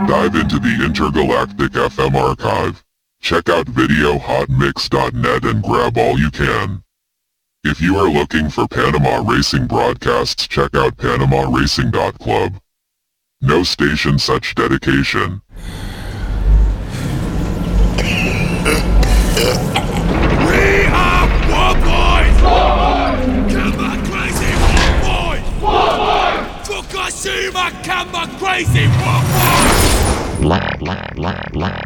Dive into the intergalactic FM archive. Check out videohotmix.net and grab all you can. If you are looking for Panama Racing broadcasts, check out PanamaRacing.club. No station such dedication. We are War Boys! Come on, crazy War Boys! Fukushima, come on, crazy War Boys!